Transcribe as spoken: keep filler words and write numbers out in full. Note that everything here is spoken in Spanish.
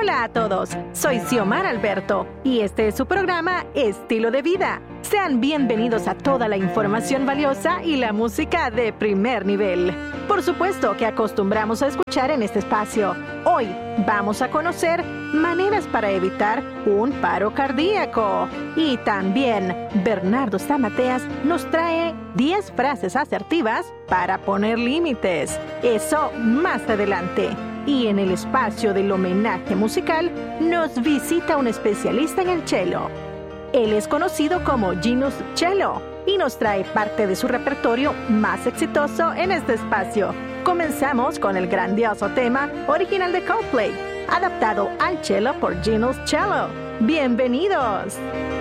Hola a todos, soy Xiomara Alberto y este es su programa Estilo de Vida. Sean bienvenidos a toda la información valiosa y la música de primer nivel. Por supuesto que acostumbramos a escuchar en este espacio. Hoy vamos a conocer maneras para evitar un paro cardíaco. Y también Bernardo Zamateas nos trae diez frases asertivas para poner límites. Eso más adelante. Y en el espacio del homenaje musical nos visita un especialista en el cello. Él es conocido como Genius Cello y nos trae parte de su repertorio más exitoso en este espacio. Comenzamos con el grandioso tema original de Coldplay, adaptado al cello por Genius Cello. ¡Bienvenidos!